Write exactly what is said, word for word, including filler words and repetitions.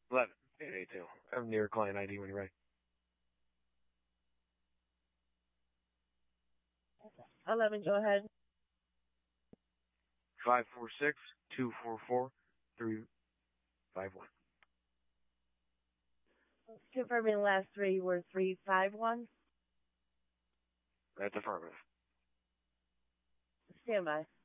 eleven. eight eight two. I'm near client I D when you're ready. eleven, go ahead. five four six, two four four, three five one. Confirming the last three were three five one. That's affirmative. Stand by.